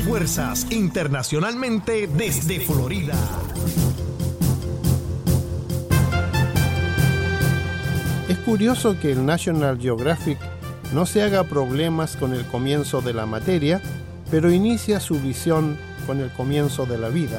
fuerzas internacionalmente desde Florida. Es curioso que el National Geographic no se haga problemas con el comienzo de la materia, pero inicia su visión con el comienzo de la vida.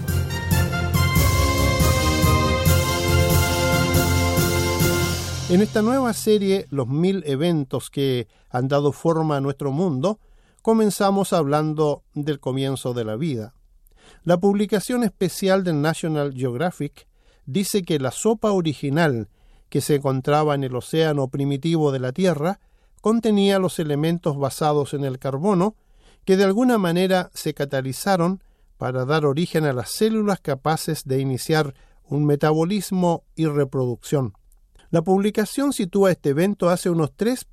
En esta nueva serie, Los 1000 eventos que han dado forma a nuestro mundo, comenzamos hablando del comienzo de la vida. La publicación especial del National Geographic dice que la sopa original que se encontraba en el océano primitivo de la Tierra contenía los elementos basados en el carbono que de alguna manera se catalizaron para dar origen a las células capaces de iniciar un metabolismo y reproducción. La publicación sitúa este evento hace unos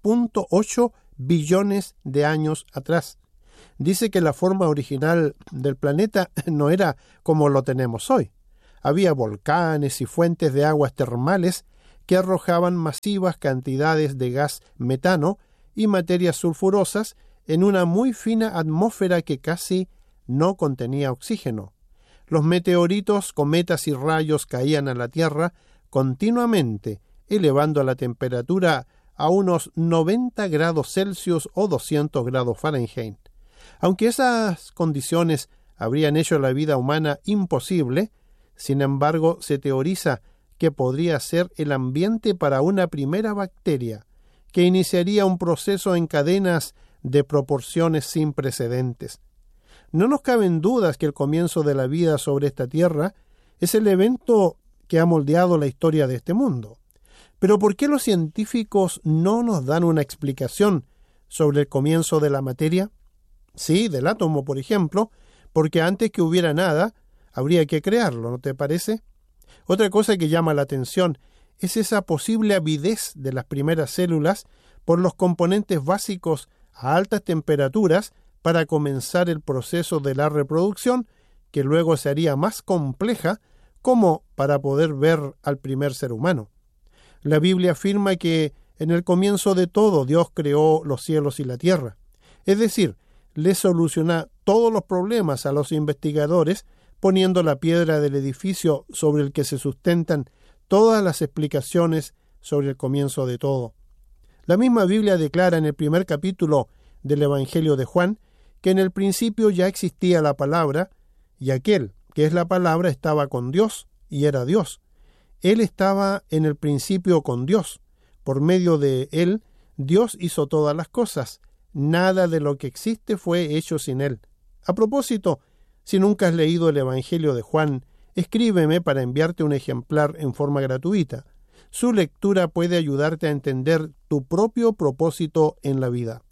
3.8 billones de años atrás. Dice que la forma original del planeta no era como lo tenemos hoy. Había volcanes y fuentes de aguas termales que arrojaban masivas cantidades de gas metano y materias sulfurosas en una muy fina atmósfera que casi no contenía oxígeno. Los meteoritos, cometas y rayos caían a la Tierra continuamente, elevando la temperatura a unos 90 grados Celsius o 200 grados Fahrenheit. Aunque esas condiciones habrían hecho la vida humana imposible, sin embargo, se teoriza que podría ser el ambiente para una primera bacteria, que iniciaría un proceso en cadenas de proporciones sin precedentes. No nos caben dudas que el comienzo de la vida sobre esta tierra es el evento que ha moldeado la historia de este mundo. Pero ¿por qué los científicos no nos dan una explicación sobre el comienzo de la materia? Sí, del átomo, por ejemplo, porque antes que hubiera nada, habría que crearlo, ¿no te parece? Otra cosa que llama la atención es esa posible avidez de las primeras células por los componentes básicos a altas temperaturas para comenzar el proceso de la reproducción, que luego se haría más compleja como para poder ver al primer ser humano. La Biblia afirma que en el comienzo de todo Dios creó los cielos y la tierra. Es decir, le soluciona todos los problemas a los investigadores poniendo la piedra del edificio sobre el que se sustentan todas las explicaciones sobre el comienzo de todo. La misma Biblia declara en el primer capítulo del Evangelio de Juan que en el principio ya existía la palabra, y aquel que es la palabra estaba con Dios y era Dios. Él estaba en el principio con Dios. Por medio de él, Dios hizo todas las cosas. Nada de lo que existe fue hecho sin él. A propósito, si nunca has leído el Evangelio de Juan, escríbeme para enviarte un ejemplar en forma gratuita. Su lectura puede ayudarte a entender tu propio propósito en la vida.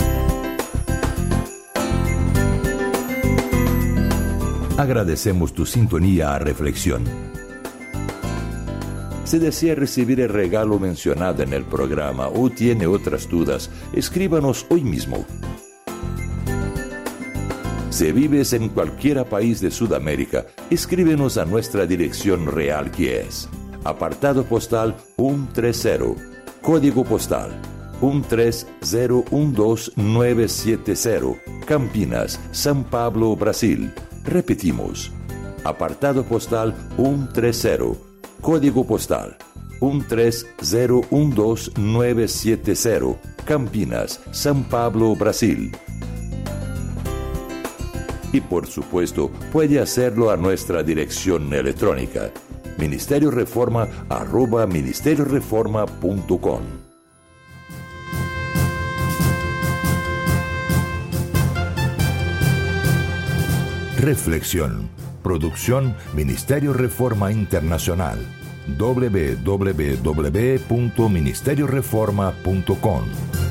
Agradecemos tu sintonía a Reflexión. Si desea recibir el regalo mencionado en el programa o tiene otras dudas, escríbanos hoy mismo. Si vives en cualquier país de Sudamérica, escríbenos a nuestra dirección real, que es apartado postal 130, código postal 13012970, Campinas, São Paulo, Brasil. Repetimos, apartado postal 130, código postal 13012970, Campinas, São Paulo, Brasil. Y por supuesto, puede hacerlo a nuestra dirección electrónica, ministerioreforma@ministerioreforma.com. Reflexión. Producción Ministerio Reforma Internacional. www.ministerioreforma.com.